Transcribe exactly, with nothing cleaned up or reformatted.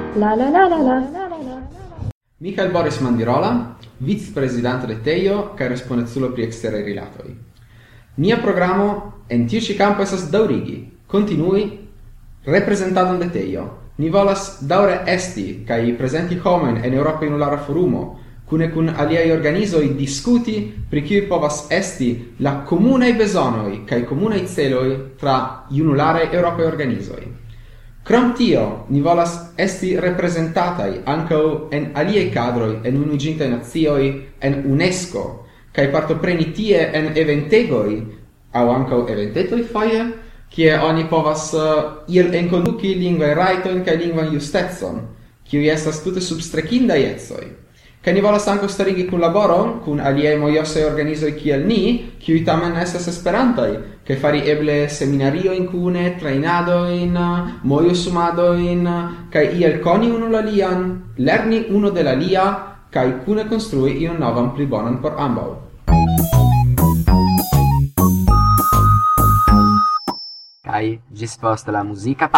La la la la la. Michael Boris Mandirola, vice-presidente de Teio, kaj respondeculo pri eksteraj rilatoj. Nia programo en tiu ĉi kampo estas daŭrigi, kontinui reprezentadon de Teio. Ni volas daŭre esti kaj prezenti homojn en Eŭropa Junulara Forumo, kune kun aliaj organizoj diskuti pri kiuj povas esti la komunaj bezonoj kaj komunaj celoj tra junularaj eŭropaj organizoj. Krom tio, ni volas esti reprezentataj ankaŭ en aliaj kadroj en Unuiĝintaj Nacioj, en UNESCO, kaj partopreni tie en eventegoj aŭ ankaŭ eventetoj foje, kie oni povas uh, iel enkonduki lingvaj rajtojn kaj lingvan justecon, kiuj estas tute substrekindaj ecoj. Kaj ni volas ankaŭ starigi kunlaboron kun aliaj mojosaj organizoj kiel ni, kiuj tamen estas esperantaj, kaj fari eble seminariojn kune, trejnadojn, mojosumadojn, kaj iel koni unu la lian, lerni uno de la lia, kaj kune konstrui iun novan pli bonan por ambaŭ. Kaj ĝis post la muzika